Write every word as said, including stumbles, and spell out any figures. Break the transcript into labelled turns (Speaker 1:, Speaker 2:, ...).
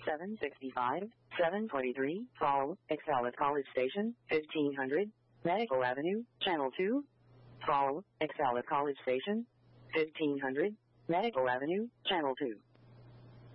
Speaker 1: seven sixty-five, seven twenty-three, Fall, Excel at College Station, fifteen hundred, Medical Avenue, Channel two. Fall, Excel at College Station, fifteen hundred, Medical Avenue, Channel two.